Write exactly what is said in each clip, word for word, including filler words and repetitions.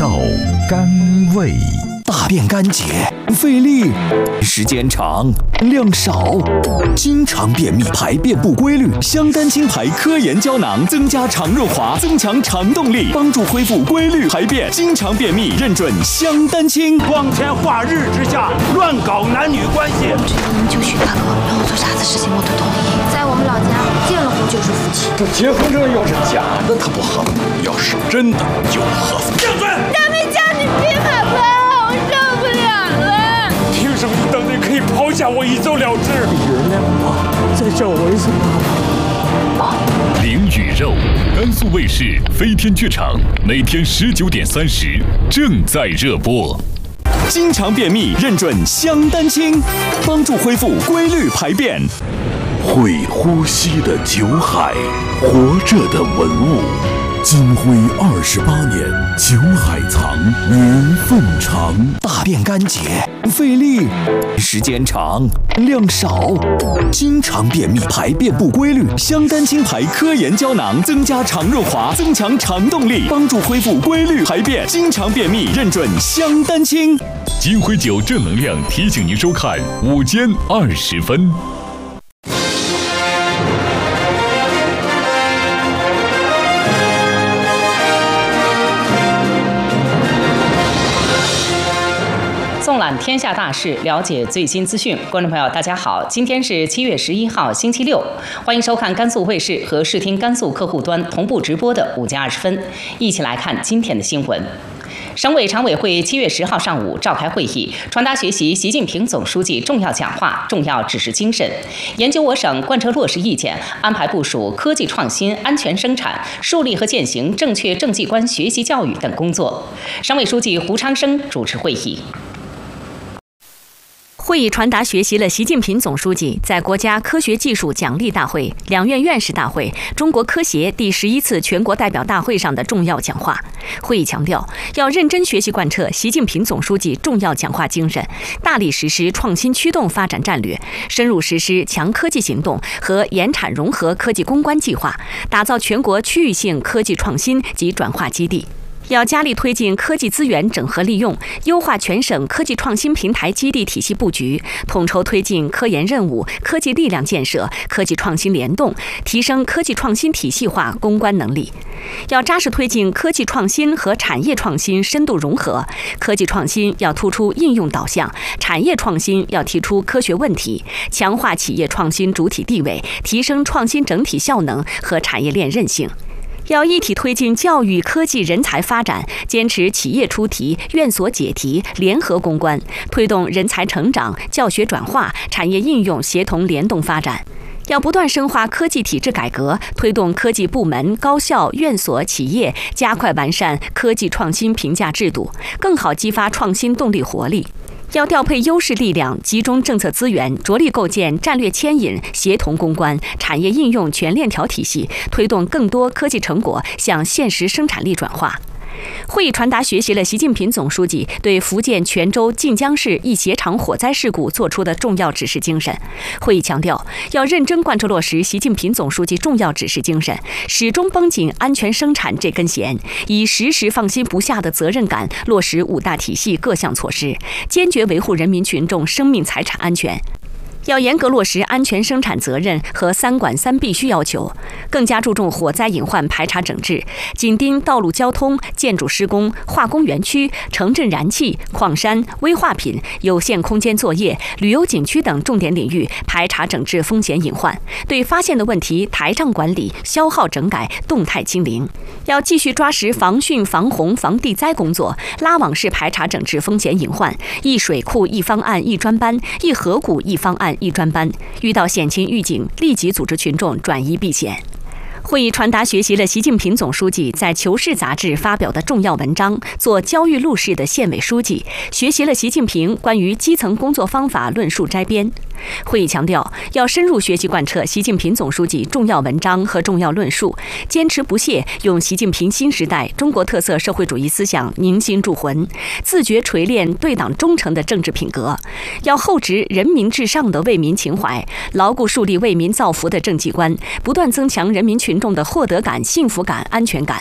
道甘味。 大便干结，费力，时间长，量少，经常便秘，排便不规律。香丹清牌科研胶囊增加肠润滑，增强肠动力，帮助恢复规律排便。经常便秘，认准香丹清。 光天化日之下乱搞男女关系， 我只要能救许大哥，让我做啥子事情我都同意。在我们老家，结了婚就是夫妻。 这结婚证要是假的，他不合法；要是真的，就合法。 闭嘴！ 他们叫你别怕怕。受不了了！ 凭什么你当年可以抛下我一走了之？ 原谅我，在这我为什么？ 灵与肉，甘肃卫视飞天剧场每天十九点三十正在热播。 经常便秘，认准香丹清，帮助恢复规律排便。 会呼吸的酒海，活着的文物。金辉二十八年，酒海藏，缘分长。 大便干结，费力，时间长，量少，经常便秘，排便不规律。香丹清牌科研胶囊增加肠润滑，增强肠动力，帮助恢复规律排便。经常便秘，认准香丹清。 金辉酒正能量提醒您收看午间二十分。 纵览天下大事，了解最新资讯。观众朋友，大家好，今天是七月十一号，星期六，欢迎收看甘肃卫视和视听甘肃客户端同步直播的午间二十分。一起来看今天的新闻。省委常委会七月十号上午召开会议，传达学习习近平总书记重要讲话、重要指示精神，研究我省贯彻落实意见，安排部署科技创新、安全生产，树立和践行正确政绩观学习教育等工作。省委书记胡昌生主持会议。 会议传达学习了习近平总书记在国家科学技术奖励大会、两院院士大会、中国科协第十一次全国代表大会上的重要讲话。会议强调，要认真学习贯彻习近平总书记重要讲话精神，大力实施创新驱动发展战略，深入实施强科技行动和研产融合科技攻关计划，打造全国区域性科技创新及转化基地。要加力推进科技资源整合利用，优化全省科技创新平台基地体系布局，统筹推进科研任务、科技力量建设、科技创新联动，提升科技创新体系化攻关能力。要扎实推进科技创新和产业创新深度融合，科技创新要突出应用导向，产业创新要提出科学问题，强化企业创新主体地位，提升创新整体效能和产业链韧性。要一体推进教育科技人才发展，坚持企业出题、院所解题、联合攻关，推动人才成长、教学转化、产业应用协同联动发展。要不断深化科技体制改革，推动科技部门、高校、院所、企业加快完善科技创新评价制度，更好激发创新动力活力。要调配优势力量，集中政策资源，着力构建战略牵引、协同攻关、产业应用全链条体系，推动更多科技成果向现实生产力转化。会议传达学习了习近平总书记对福建泉州晋江市一鞋厂火灾事故作出的重要指示精神。会议强调，要认真贯彻落实习近平总书记重要指示精神，始终绷紧安全生产这根弦，以时时放心不下的责任感落实五大体系各项措施，坚决维护人民群众生命财产安全。要严格落实安全生产责任和三管三必须要求，更加注重火灾隐患排查整治，紧盯道路交通、建筑施工、化工园区、城镇燃气、矿山、危化品、有限空间作业、旅游景区等重点领域排查整治风险隐患，对发现的问题台账管理、消耗整改、动态清零。要继续抓实防汛、防洪、防地灾工作，拉网式排查整治风险隐患，一水库一方案一专班，一河谷一方案一专班，遇到险情预警，立即组织群众转移避险。会议传达学习了习近平总书记在《求是》杂志发表的重要文章，做焦裕禄市的县委书记，学习了习近平关于基层工作方法论述摘编。会议强调，要深入学习贯彻习近平总书记重要文章和重要论述，坚持不懈用习近平新时代中国特色社会主义思想凝心铸魂，自觉锤炼对党忠诚的政治品格。要厚植人民至上的为民情怀，牢固树立为民造福的政绩观，不断增强人民群众的获得感、幸福感、安全感。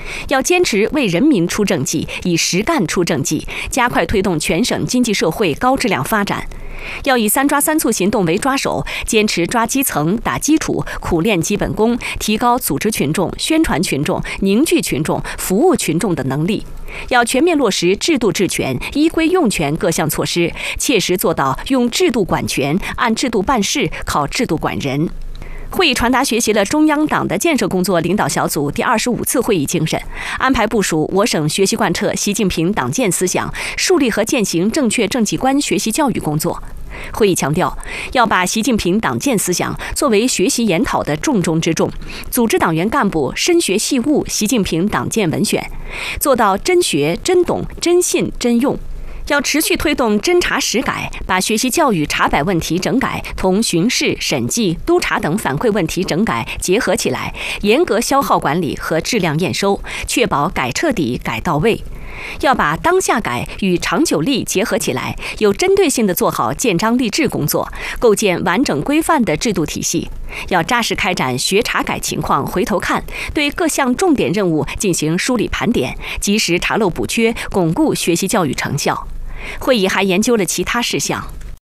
要坚持为人民出政绩，以实干出政绩，加快推动全省经济社会高质量发展。要以三抓三促行动为抓手，坚持抓基层、打基础、苦练基本功，提高组织群众、宣传群众、凝聚群众、服务群众的能力。要全面落实制度治权、依规用权各项措施，切实做到用制度管权、按制度办事、靠制度管人。会议传达学习了中央党的建设工作领导小组第二十五次会议精神，安排部署我省学习贯彻习近平党建思想，树立和践行正确政绩观学习教育工作。会议强调，要把习近平党建思想作为学习研讨的重中之重，组织党员干部深学细悟习近平党建文选，做到真学、真懂、真信、真用。要持续推动真查实改，把学习教育查摆问题整改同巡视、审计、督查等反馈问题整改结合起来，严格消耗管理和质量验收，确保改彻底、改到位。要把当下改与长久立结合起来，有针对性地做好建章立制工作，构建完整规范的制度体系。要扎实开展学查改情况回头看，对各项重点任务进行梳理盘点，及时查漏补缺，巩固学习教育成效。会议还研究了其他事项。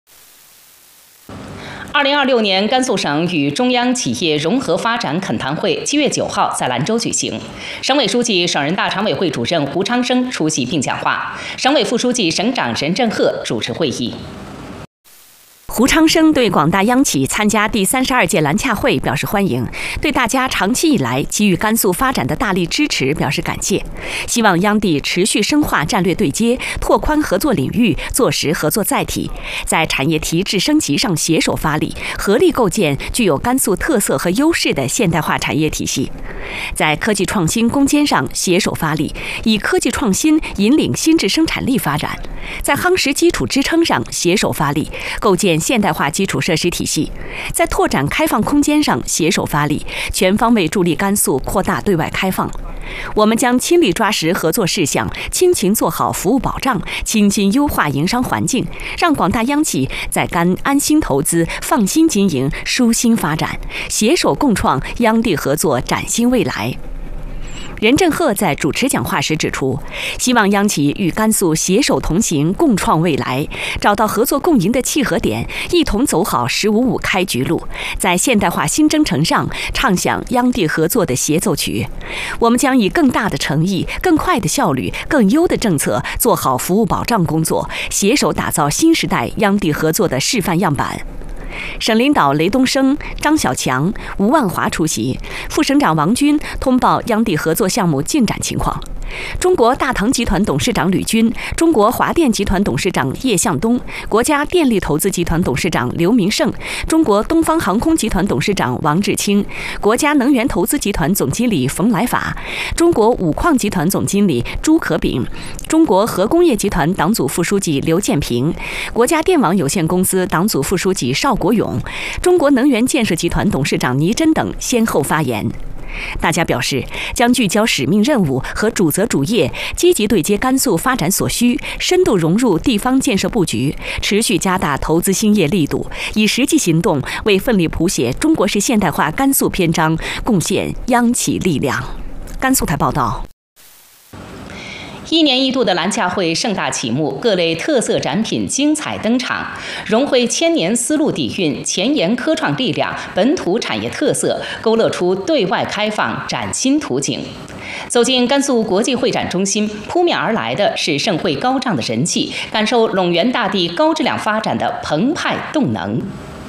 二零二六年甘肃省与中央企业融合发展恳谈会七月九号在兰州举行，省委书记、省人大常委会主任胡昌生出席并讲话，省委副书记、省长任正鹤主持会议。 胡昌生对广大央企参加第三十二届兰洽会表示欢迎，对大家长期以来给予甘肃发展的大力支持表示感谢，希望央地持续深化战略对接，拓宽合作领域，做实合作载体，在产业提质升级上携手发力，合力构建具有甘肃特色和优势的现代化产业体系，在科技创新攻坚上携手发力，以科技创新引领新质生产力发展，在夯实基础支撑上携手发力，构建现代化基础设施体系，在拓展开放空间上携手发力，全方位助力甘肃扩大对外开放。我们将倾力抓实合作事项，倾情做好服务保障，倾心优化营商环境，让广大央企在甘安心投资、放心经营、舒心发展，携手共创央地合作崭新未来。任正鹤在主持讲话时指出，希望央企与甘肃携手同行，共创未来，找到合作共赢的契合点，一同走好“十五五”开局路，在现代化新征程上唱响央地合作的协奏曲。我们将以更大的诚意、更快的效率、更优的政策，做好服务保障工作，携手打造新时代央地合作的示范样板。省领导雷东升、张小强、吴万华出席，副省长王军通报央地合作项目进展情况。中国大唐集团董事长吕军、中国华电集团董事长叶向东、国家电力投资集团董事长刘明胜、中国东方航空集团董事长王志清、国家能源投资集团总经理冯来法、中国五矿集团总经理朱可炳、中国核工业集团党组副书记刘建平、国家电网有限公司党组副书记邵国勇、中国能源建设集团董事长倪真等先后发言。大家表示，将聚焦使命任务和主责主业，积极对接甘肃发展所需，深度融入地方建设布局，持续加大投资兴业力度，以实际行动为奋力谱写中国式现代化甘肃篇章贡献央企力量。甘肃台报道。 一年一度的兰洽会盛大启幕，各类特色展品精彩登场，融汇千年丝路底蕴、前沿科创力量、本土产业特色，勾勒出对外开放崭新图景。走进甘肃国际会展中心，扑面而来的是盛会高涨的人气，感受陇源大地高质量发展的澎湃动能。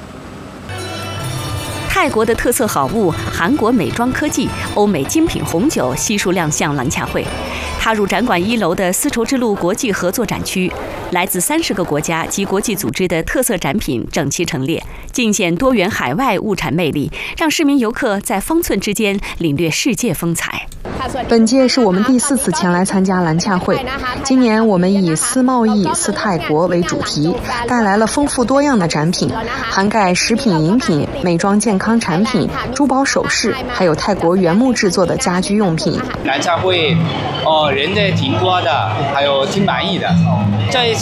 泰国的特色好物、韩国美妆科技、欧美精品红酒悉数亮相兰洽会。踏入展馆一楼的丝绸之路国际合作展区，来自三十个国家及国际组织的特色展品整齐陈列，尽显多元海外物产魅力，让市民游客在方寸之间领略世界风采。 本届是我们第四次前来参加兰洽会，今年我们以丝贸易、丝泰国为主题，带来了丰富多样的展品，涵盖食品、饮品、美妆健康产品、珠宝首饰，还有泰国原木制作的家居用品。 兰洽会，哦，人也挺多的，还有挺满意的。这一次